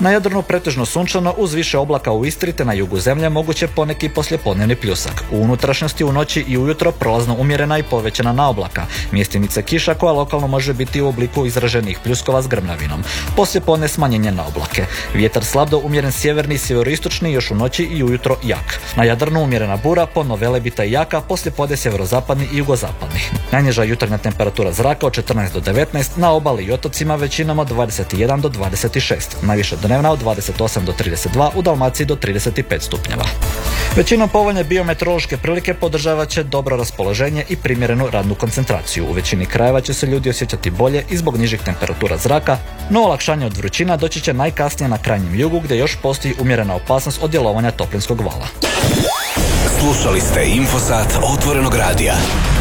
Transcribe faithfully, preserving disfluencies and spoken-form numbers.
Na Jadranu pretežno sunčano uz više oblaka u Istri te na jugu zemlje moguće poneki poslijepodnevni pljusak. U unutrašnjosti u noći i ujutro prolazno umjerena i povećana naoblaka. Mjestimice kiša koja lokalno može biti u obliku izraženih pljuskova s grmljavinom. Poslijepodne smanjenje na oblake. Vjetar slab do umjeren sjeverni i sjeveroistočni, još u noći i ujutro jak. Na Jadranu umjerena bura, podno velebita i jaka, poslijepodne sjeverozapadni i jugozapadni. Najniža jutarnja temperatura zraka od četrnaest do devetnaest, na obali i otocima većinom od dvadeset jedan do dvadeset šest. Najviša dnevna od dvadeset osam do trideset dva, u Dalmaciji do trideset pet stupnjeva. Većinom povoljne biometeorološke prilike podržavat će dobro raspoloženje i primjerenu radnu koncentraciju. U većini krajeva će se ljudi osjećati bolje i zbog nižih temperatura zraka, no olakšanje od vrućina doći će najkasnije na krajnjem jugu gdje još postoji umjerena opasnost od djelovanja toplinskog vala. Slušali ste Infosat Otvorenog radija.